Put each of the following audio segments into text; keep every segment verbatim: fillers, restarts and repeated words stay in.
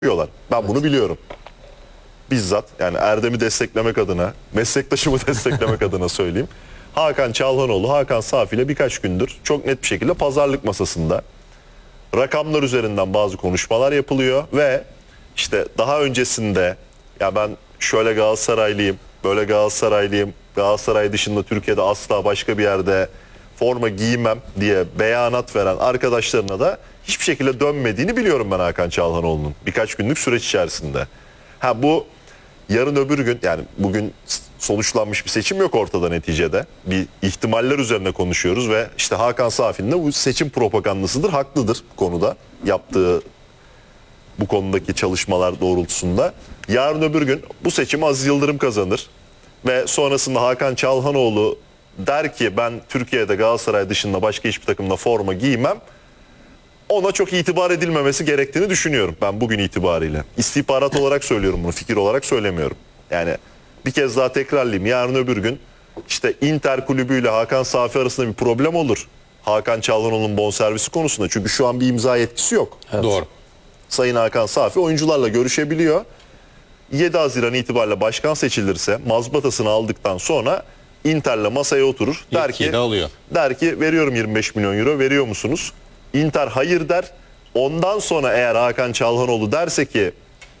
yapıyorlar. Ben bunu biliyorum. Bizzat yani Erdem'i desteklemek adına, meslektaşımı desteklemek adına söyleyeyim. Hakan Çalhanoğlu, Hakan Safi ile birkaç gündür çok net bir şekilde pazarlık masasında rakamlar üzerinden bazı konuşmalar yapılıyor ve işte daha öncesinde ya ben şöyle Galatasaraylıyım, böyle Galatasaraylıyım, Galatasaray dışında Türkiye'de asla başka bir yerde forma giymem diye beyanat veren arkadaşlarına da hiçbir şekilde dönmediğini biliyorum ben Hakan Çalhanoğlu'nun birkaç günlük süreç içerisinde. Ha bu yarın öbür gün, yani bugün sonuçlanmış bir seçim yok ortada neticede. Bir ihtimaller üzerine konuşuyoruz ve işte Hakan Safi'nin de bu seçim propagandasıdır, haklıdır bu konuda. Yaptığı bu konudaki çalışmalar doğrultusunda. Yarın öbür gün bu seçimi Aziz Yıldırım kazanır ve sonrasında Hakan Çalhanoğlu der ki ben Türkiye'de Galatasaray dışında başka hiçbir takımda forma giymem. Ona çok itibar edilmemesi gerektiğini düşünüyorum ben bugün itibariyle. İstihbarat olarak söylüyorum bunu, fikir olarak söylemiyorum. Yani bir kez daha tekrarlayayım. Yarın öbür gün işte Inter kulübüyle Hakan Safi arasında bir problem olur. Hakan Çalhanoğlu'nun bonservisi konusunda. Çünkü şu an bir imza yetkisi yok. Evet. Doğru. Sayın Hakan Safi oyuncularla görüşebiliyor. yedi Haziran itibariyle başkan seçilirse mazbatasını aldıktan sonra Inter'le masaya oturur. Der ki, alıyor. der ki veriyorum yirmi beş milyon euro, veriyor musunuz? Inter hayır der. Ondan sonra eğer Hakan Çalhanoğlu derse ki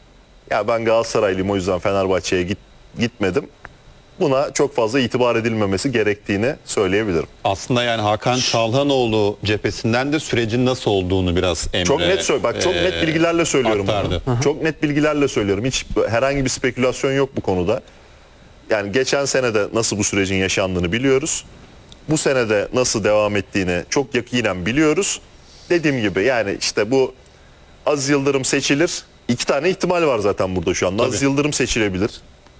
ya ben Galatasaraylıyım o yüzden Fenerbahçe'ye git, gitmedim. Buna çok fazla itibar edilmemesi gerektiğini söyleyebilirim. Aslında yani Hakan Çalhanoğlu cephesinden de sürecin nasıl olduğunu biraz Emre Çok net söyle. Bak çok e, net bilgilerle söylüyorum aktardı. bunu. Çok net bilgilerle söylüyorum. Hiç herhangi bir spekülasyon yok bu konuda. Yani geçen senede nasıl bu sürecin yaşandığını biliyoruz. Bu senede nasıl devam ettiğini çok yakinen biliyoruz. Dediğim gibi yani işte bu Aziz Yıldırım seçilir. İki tane ihtimal var zaten burada şu anda. Tabii. Aziz Yıldırım seçilebilir.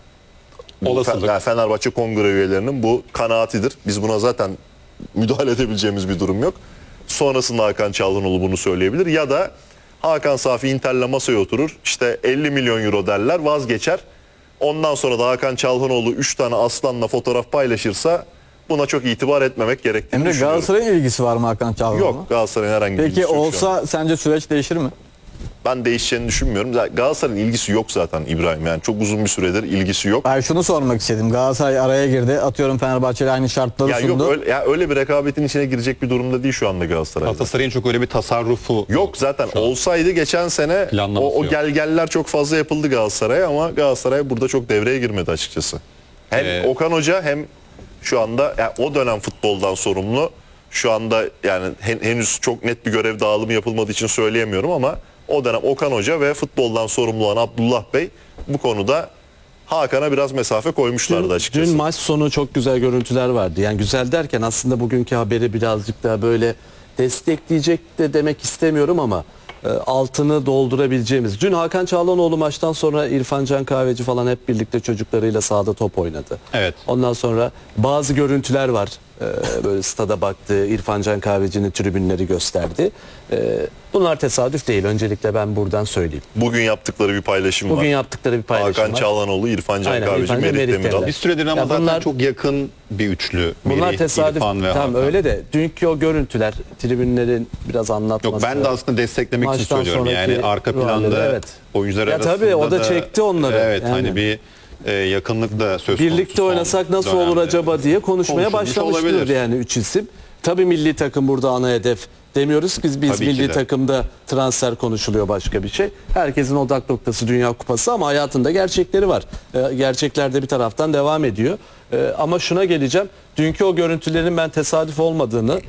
Olasılık. Yani Fenerbahçe kongre üyelerinin bu kanaatidir. Biz buna zaten müdahale edebileceğimiz bir durum yok. Sonrasında Hakan Çalhanoğlu bunu söyleyebilir. Ya da Hakan Safi Inter'le masaya oturur. İşte elli milyon euro derler, vazgeçer. Ondan sonra da Hakan Çalhanoğlu üç tane aslanla fotoğraf paylaşırsa buna çok itibar etmemek gerektiğini Emre, düşünüyorum. Galatasaray'ın ilgisi var mı Hakan Çalhanoğlu'na? Yok, Galatasaray'ın herhangi bir Peki ilgisi yok şu an. olsa sence süreç değişir mi? Ben değişeceğini düşünmüyorum. Galatasaray'ın ilgisi yok zaten İbrahim. Yani çok uzun bir süredir ilgisi yok. Ben şunu sormak istedim. Galatasaray araya girdi. Atıyorum Fenerbahçe ile aynı şartları Ya sundu. yok öyle, ya öyle bir rekabetin içine girecek bir durumda değil şu anda Galatasaray. Galatasaray'ın çok öyle bir tasarrufu Yok zaten olsaydı geçen sene o, o gelgeller çok fazla yapıldı Galatasaray'a ama Galatasaray burada çok devreye girmedi açıkçası. Hem Ee, Okan Hoca hem şu anda yani o dönem futboldan sorumlu. Şu anda yani hen, henüz çok net bir görev dağılımı yapılmadığı için söyleyemiyorum ama o dönem Okan Hoca ve futboldan sorumlu olan Abdullah Bey bu konuda Hakan'a biraz mesafe koymuşlardı Dün, açıkçası. dün maç sonu çok güzel görüntüler vardı. Yani güzel derken aslında bugünkü haberi birazcık daha böyle destekleyecek de demek istemiyorum ama e, altını doldurabileceğimiz. Dün Hakan Çalhanoğlu maçtan sonra İrfan Can Kahveci falan hep birlikte çocuklarıyla sahada top oynadı. Evet. Ondan sonra bazı görüntüler var. E, böyle stada baktı, İrfan Can Kahveci'nin tribünleri gösterdi. E, bunlar tesadüf değil. Öncelikle ben buradan söyleyeyim. Bugün yaptıkları bir paylaşım var. Bugün yaptıkları bir paylaşım Hakan var. Çalhanoğlu, İrfan Can Aynen, Kahveci, İrfan Can, Merih Merih Demiral. Demiral. bir süredir ama Ya zaten bunlar- çok yakın bir üçlü. Bunlar Merih, tesadüf. İrfan ve Tamam Hakan. öyle de dünkü o görüntüler tribünlerin biraz anlatması. Yok ben de aslında desteklemek için Maçtan söylüyorum. sonraki Yani arka ruh halleri, planda evet. oyuncular Ya arasında tabii o da çekti onları. Evet Yani. hani bir e, yakınlık da söz konusu. Birlikte son oynasak nasıl olur dönemde. acaba diye konuşmaya Konuşulmuş başlamıştır olabilir. yani üç isim. Tabii milli takım burada ana hedef demiyoruz ki biz Tabii ki milli de. takımda transfer konuşuluyor başka bir şey. Herkesin odak noktası Dünya Kupası ama hayatında gerçekleri var. Ee, gerçekler de bir taraftan devam ediyor. Ee, ama şuna geleceğim. Dünkü o görüntülerin ben tesadüf olmadığını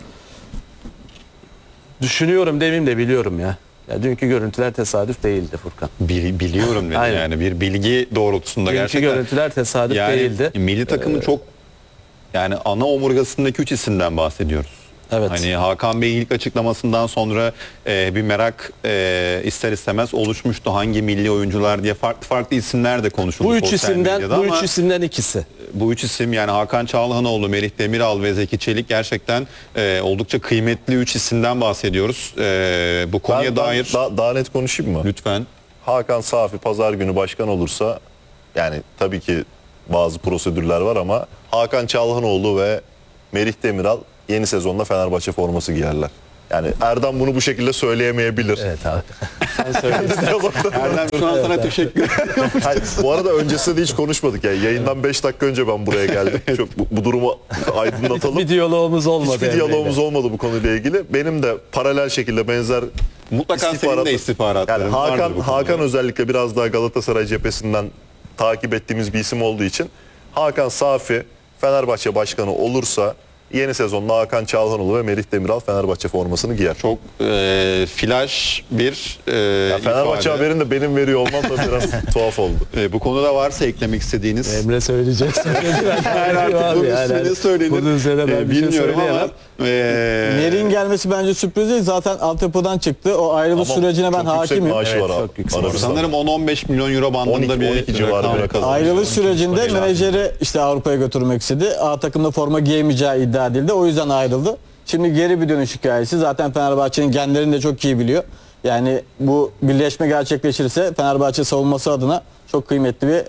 düşünüyorum demeyeyim de biliyorum ya. Ya dünkü görüntüler tesadüf değildi Furkan. Bil- biliyorum dedi Aynen. yani bir bilgi doğrultusunda Dünkü gerçekten. görüntüler tesadüf yani değildi. Milli takımın çok yani ana omurgasındaki üç isimden bahsediyoruz. Evet. Hani Hakan Bey'in ilk açıklamasından sonra e, bir merak e, ister istemez oluşmuştu. Hangi milli oyuncular diye farklı farklı isimler de konuşuldu. Bu üç sosyal isimden medyada bu ama üç isimden ikisi. bu üç isim yani Hakan Çalhanoğlu, Merih Demiral ve Zeki Çelik gerçekten e, oldukça kıymetli üç isimden bahsediyoruz. E, bu konuya Ben- ben dair daha, daha net konuşayım mı? lütfen. Hakan Safi pazar günü başkan olursa yani tabii ki bazı prosedürler var ama Hakan Çalhanoğlu ve Merih Demiral yeni sezonda Fenerbahçe forması giyerler. Yani Erdem bunu bu şekilde söyleyemeyebilir. Evet abi. Sen söyle. Erdem şu an sana teşekkür ederim. Hayır, bu arada öncesinde de hiç konuşmadık. Yani yayından beş dakika önce ben buraya geldim. Çok bu, bu durumu aydınlatalım. Bir diyalogumuz olmadı. Hiçbir Emre'yle. diyalogumuz olmadı bu konuyla ilgili. Benim de paralel şekilde benzer Mutlaka senin de istihbaratların yani vardır Hakan bu konuda. Hakan özellikle biraz daha Galatasaray cephesinden takip ettiğimiz bir isim olduğu için Hakan Safi Fenerbahçe başkanı olursa yeni sezonda Hakan Çalhanoğlu ve Merih Demiral Fenerbahçe formasını giyer. Çok e, flash bir e, Ya Fenerbahçe ifade. haberini de benim veriyor olmam da biraz tuhaf oldu. E, bu konuda varsa eklemek istediğiniz Emre söyleyecek. Hayır, artık bunun üstüne söylenir. Bunun üzerine ben E, bir şey bilmiyorum ama söyleyemem. e, Merih'in gelmesi bence sürpriz değil. Zaten altyapıdan çıktı. O ayrılık Ama sürecine ben çok yüksek hakimim. maaşı Evet, var abi. çok yüksek. Arabistan'da. sanırım on on beş milyon euro bandında on iki, bir on iki civarı rakam bir rakam. kazanmış. Ayrılış sürecinde menajeri işte Avrupa'ya götürmek istedi. A takımda forma giyemeyeceği iddia edildi. O yüzden ayrıldı. Şimdi geri bir dönüş hikayesi. Zaten Fenerbahçe'nin genlerini de çok iyi biliyor. Yani bu birleşme gerçekleşirse Fenerbahçe savunması adına çok kıymetli bir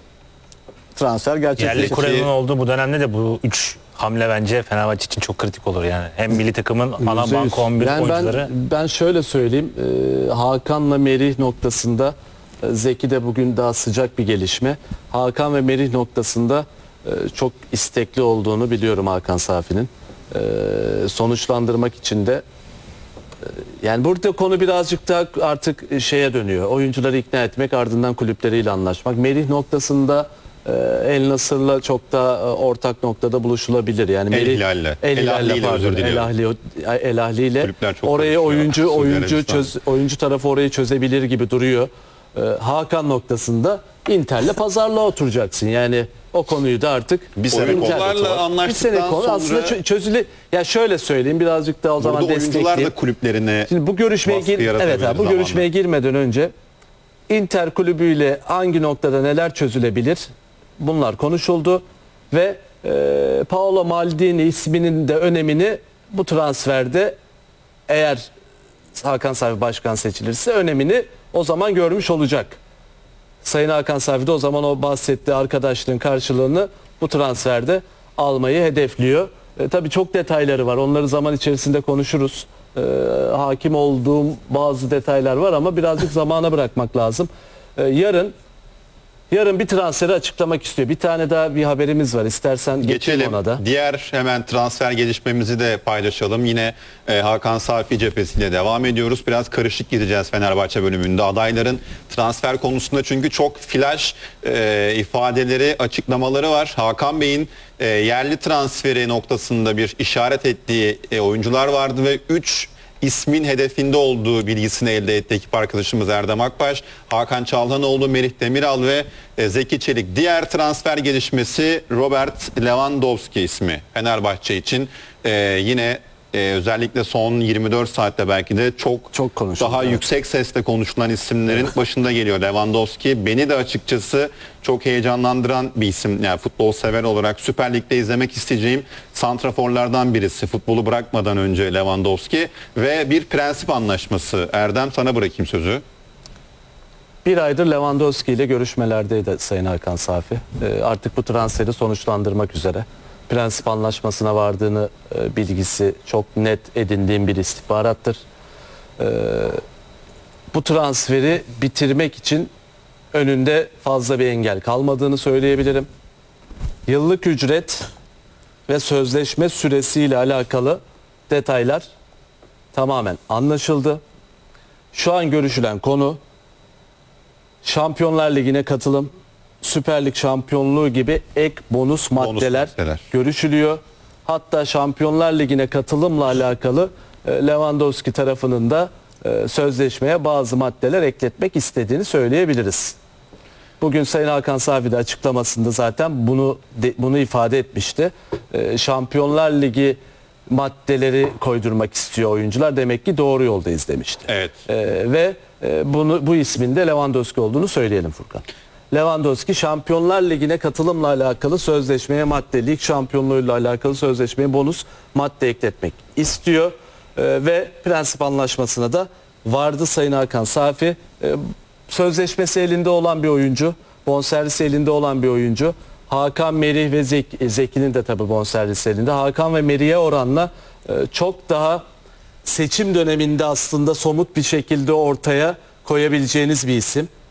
transfer Yerli gerçekleşir. kuralının olduğu bu dönemde de bu üç hamle bence Fenerbahçe için çok kritik olur yani. Hem milli takımın ana Yüzde yüz. banko on bir Yani oyuncuları. ben, ben şöyle söyleyeyim. e, Hakan'la Merih noktasında e, Zeki de bugün daha sıcak bir gelişme. Hakan ve Merih noktasında e, çok istekli olduğunu biliyorum Hakan Safi'nin. E, sonuçlandırmak için de e, yani burada konu birazcık daha artık şeye dönüyor. Oyuncuları ikna etmek, ardından kulüpleriyle anlaşmak. Merih noktasında e, El Nasır'la çok daha e, ortak noktada buluşulabilir. Yani El Merih- Hilal'le. El El Hilal'le, Ahli'yle pardon, özür diliyorum. El Ahli, El Ahli ile Kulüpler çok orayı karışıyor. oyuncu Suudi oyuncu Arabistan. çöz, oyuncu tarafı orayı çözebilir gibi duruyor. Ee, Hakan noktasında Inter'le pazarlığa oturacaksın. Yani o konuyu da artık Bir sene Inter- kontratı Oyuncularla var. bir anlaştıktan sene konu sonra aslında çö- çözüle ya şöyle söyleyeyim birazcık daha o zaman burada oyuncular da destekleyeyim. kulüplerine Şimdi bu görüşmeye baskı gir evet yaratabilir abi, bu zamanla. görüşmeye girmeden önce Inter kulübüyle hangi noktada neler çözülebilir? Bunlar konuşuldu ve e, Paolo Maldini isminin de önemini bu transferde eğer Hakan Safi başkan seçilirse önemini o zaman görmüş olacak. Sayın Hakan Safi de o zaman o bahsettiği arkadaşlığın karşılığını bu transferde almayı hedefliyor. E, tabii çok detayları var. Onları zaman içerisinde konuşuruz. E, hakim olduğum bazı detaylar var ama birazcık zamana bırakmak lazım. E, yarın yarın bir transferi açıklamak istiyor. Bir tane daha bir haberimiz var. İstersen geçelim Geçelim. ona da. Diğer hemen transfer gelişmemizi de paylaşalım. Yine e, Hakan Safi cephesiyle devam ediyoruz. Biraz karışık gideceğiz Fenerbahçe bölümünde. Adayların transfer konusunda çünkü çok flash e, ifadeleri, açıklamaları var. Hakan Bey'in e, yerli transferi noktasında bir işaret ettiği e, oyuncular vardı ve üç ismin hedefinde olduğu bilgisini elde etti ekip arkadaşımız Erdem Akbaş, Hakan Çalhanoğlu, Merih Demiral ve e, Zeki Çelik. Diğer transfer gelişmesi Robert Lewandowski ismi Fenerbahçe için e, yine e, özellikle son yirmi dört saatte belki de çok, Çok konuşuldu, daha evet. yüksek sesle konuşulan isimlerin başında geliyor Lewandowski. Beni de açıkçası çok heyecanlandıran bir isim. Yani futbol sever olarak Süper Lig'de izlemek isteyeceğim santraforlardan birisi. Futbolu bırakmadan önce Lewandowski ve bir prensip anlaşması. Erdem sana bırakayım sözü. Bir aydır Lewandowski ile görüşmelerdeydi Sayın Hakan Safi. Ee, artık bu transferi sonuçlandırmak üzere. Prensip anlaşmasına vardığını e, bilgisi çok net edindiğim bir istihbarattır. Ee, bu transferi bitirmek için önünde fazla bir engel kalmadığını söyleyebilirim. Yıllık ücret ve sözleşme süresiyle alakalı detaylar tamamen anlaşıldı. Şu an görüşülen konu Şampiyonlar Ligi'ne katılım, Süper Lig şampiyonluğu gibi ek bonus maddeler, maddeler. görüşülüyor. Hatta Şampiyonlar Ligi'ne katılımla alakalı e, Lewandowski tarafının da e, sözleşmeye bazı maddeler ekletmek istediğini söyleyebiliriz. Bugün Sayın Hakan Safi de açıklamasında zaten bunu de, bunu ifade etmişti. E, Şampiyonlar Ligi maddeleri koydurmak istiyor oyuncular. Demek ki doğru yoldayız demişti. Evet. Ee, ve e, bunu bu ismin de Lewandowski olduğunu söyleyelim Furkan. Lewandowski Şampiyonlar Ligi'ne katılımla alakalı sözleşmeye madde, lig şampiyonluğuyla alakalı sözleşmeye bonus madde ekletmek istiyor. Ee, ve prensip anlaşmasına da vardı Sayın Hakan Safi. Ee, sözleşmesi elinde olan bir oyuncu, bonservisi elinde olan bir oyuncu. Hakan, Merih ve Zeki, Zeki'nin de tabii bonservisi elinde. Hakan ve Merih'e oranla e, çok daha seçim döneminde aslında somut bir şekilde ortaya koyabileceğiniz bir isim.